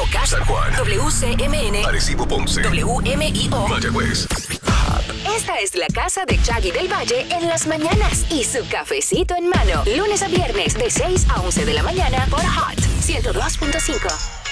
Moca, San Juan, WCMN, Arecibo, Ponce, WMIO. Mayagüez. Esta es la casa de Chaggy del Valle en las mañanas y su cafecito en mano. Lunes a viernes de 6 a 11 de la mañana por Hot 102.5.